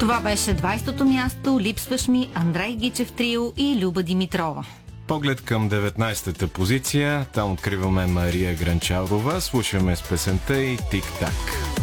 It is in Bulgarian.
Това беше 20-то място. Липсваш ми, Андрей Гичев трио и Люба Димитрова. Поглед към 19-та позиция. Там откриваме Мария Гранчарова. Слушаме с песента и Тик-так.